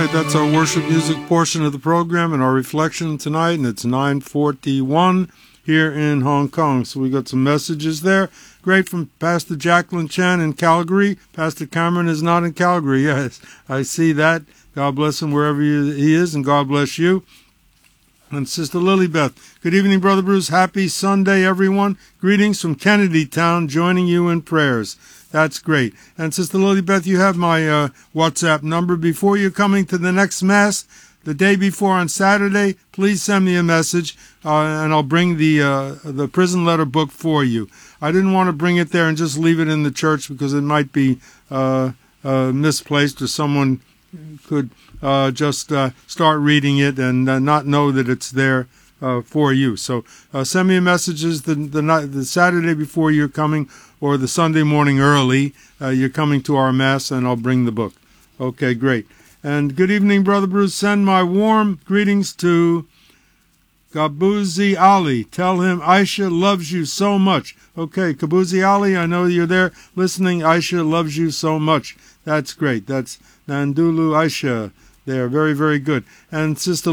right, that's our worship music portion of the program and our reflection tonight, and it's 9:41 here in Hong Kong. So we got some messages there. Great, from Pastor Jacqueline Chan in Calgary. Pastor Cameron is not in Calgary. Yes, I see that. God bless him wherever he is, and God bless you. And Sister Lilybeth, good evening, Brother Bruce. Happy Sunday, everyone. Greetings from Kennedy Town, joining you in prayers. That's great. And Sister Lilybeth, you have my WhatsApp number. Before you're coming to the next Mass, the day before on Saturday, please send me a message, and I'll bring the prison letter book for you. I didn't want to bring it there and just leave it in the church because it might be misplaced, or someone could just start reading it and not know that it's there for you. So send me messages the Saturday before you're coming, or the Sunday morning early you're coming to our Mass, and I'll bring the book. Okay, great. And good evening, Brother Bruce. Send my warm greetings to Kabuzi Ali. Tell him Aisha loves you so much. Okay, Kabuzi Ali, I know you're there listening. Aisha loves you so much. That's great. That's Nandulu Aisha there. Very, very good. And Sister